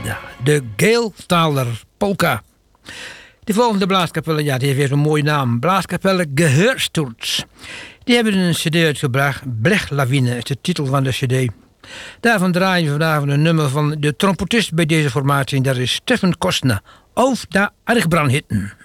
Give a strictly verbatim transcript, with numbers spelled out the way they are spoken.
Ja, de Geeltaler Polka. De volgende blaaskapelle, ja, die heeft weer zo'n mooie naam. Blaaskapelle Gehörsturz. Die hebben een cd uitgebracht. Blechlawine is de titel van de cd. Daarvan draaien we vandaag een nummer van de trompetist bij deze formatie. En dat is Steffen Kostner. Auf da Archbrandhitten.